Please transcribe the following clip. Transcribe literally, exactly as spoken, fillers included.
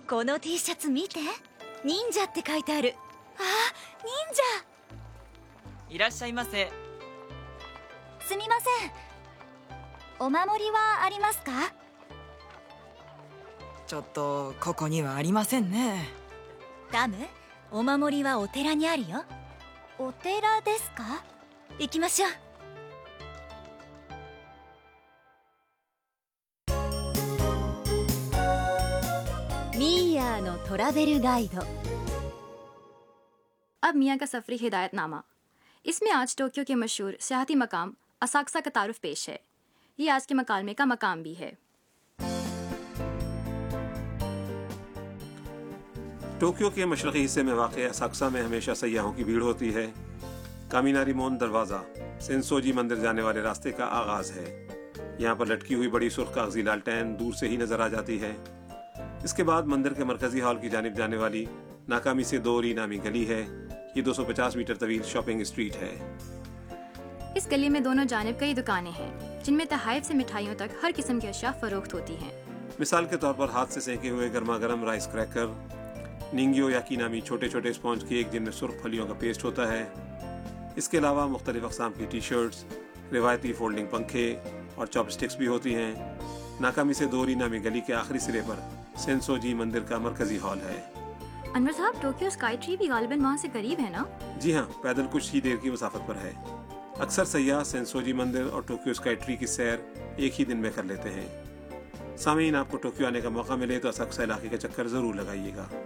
この T シャツ見て、忍者って書いてある。あ、忍者。 いらっしゃいませ。 すみません、お守りはありますか？ ちょっとここにはありませんね。 ダム、お守りはお寺にあるよ。お寺ですか？行きましょう。ミーヤーのトラベルガイド。 अब मियाँ का सफरी हिदायतनामा। इसमें आज टोक्यो के मशहूर सियाहती मकाम असाकुसा का तारुफ पेश है। ये आज के मकालमे का मकाम भी है। टोक्यो के मशरक़ी हिस्से में वाक़ असाकुसा में हमेशा सयाहों की भीड़ होती है। कामिनारी-मोन दरवाज़ा सेंसोजी मंदिर जाने वाले रास्ते का आगाज़ है। यहाँ पर लटकी हुई बड़ी सुर्ख कागजी लालटेन दूर से ही नज़र आ जाती है। इसके बाद मंदिर के मरकजी हॉल की जानिब जाने वाली नाकामी से दोरी नामी गली है। ये दो सौ पचास मीटर तवील शॉपिंग स्ट्रीट है। इस गली में दोनों जानिब कई दुकानें हैं जिनमें तहाइफ से मिठाइयों तक हर किस्म की अशिया फरोख्त होती हैं। मिसाल के तौर पर हाथ से सेके हुए गर्मा गर्म राइस क्रैकर, निंगियो याकी नामी छोटे छोटे स्पॉन्ज केक जिनमें सुर्ख फलियों का पेस्ट होता है। इसके अलावा मुख्तलिफ अक़साम की टी शर्ट्स, रिवायती फोल्डिंग पंखे और चॉपस्टिक्स भी होती हैं। नाकामी से दोरी नामी गली के आखिरी सिरे पर सेंसोजी मंदिर का मरकजी हॉल है। अनवर साहब, टोक्यो स्काई ट्री भी गालिबन वहाँ से करीब है ना? जी हाँ, पैदल कुछ ही देर की मसाफत पर है। अक्सर सयाह सेंसोजी मंदिर और टोक्यो स्काई ट्री की सैर एक ही दिन में कर लेते हैं। सामीन, आपको टोक्यो आने का मौका मिले तो असाकुसा इलाके का चक्कर जरूर लगाइएगा।